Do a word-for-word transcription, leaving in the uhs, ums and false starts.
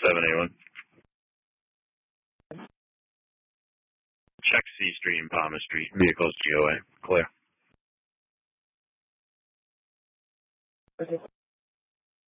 seven eight one. Check C Street and Palmer Street. Vehicles G O A. Clear. Okay.